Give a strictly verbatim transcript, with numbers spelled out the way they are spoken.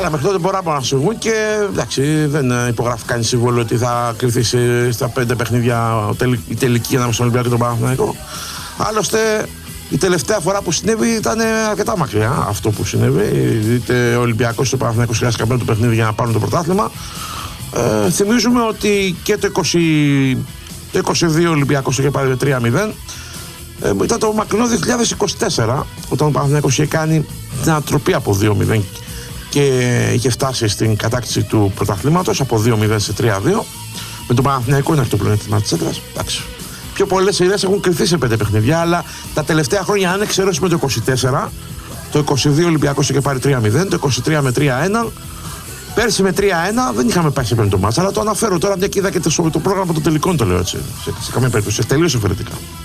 Αλλά μέχρι τότε μπορεί να συμβούν και εντάξει, δεν υπογράφει κανείς συμβόλαιο ότι θα κρυφθεί στα πέντε παιχνίδια η τελική ανάμεσα στον Ολυμπιακό και τον Παναθηναϊκό. Άλλωστε, η τελευταία φορά που συνέβη ήταν αρκετά μακριά αυτό που συνέβη. Είτε ο Ολυμπιακός και ο Παναθηναϊκός χρειάστηκαν πέντε το παιχνίδι για να πάρουν το πρωτάθλημα. Ε, θυμίζουμε ότι και το, είκοσι, το είκοσι δύο ο Ολυμπιακός είχε πάρει τρία μηδέν. Ε, ήταν το μακρινό δύο χιλιάδες είκοσι τέσσερα, όταν ο Παναθηναϊκός είχε κάνει την ανατροπή από δύο μηδέν και είχε φτάσει στην κατάκτηση του πρωταθλήματος από δύο μηδέν σε τρία δύο. Με τον Παναθηναϊκό είναι αυτό το πλεονέκτημα της έδρας. Εντάξει. Πιο πολλές σειρές έχουν κρυφθεί σε πέντε παιχνίδια, αλλά τα τελευταία χρόνια, αν εξαιρέσουμε το είκοσι τέσσερα, το είκοσι δύο ο Ολυμπιακός είχε πάρει τρία μηδέν, το είκοσι τρία με τρία ένα. Πέρσι με τρία ένα δεν είχαμε πάει σε πέμπτο μάτς, αλλά το αναφέρω τώρα μια και είδα και το, το πρόγραμμα των τελικών, το λέω έτσι. Σε, σε καμία περίπτωση, τελείως διαφορετικά.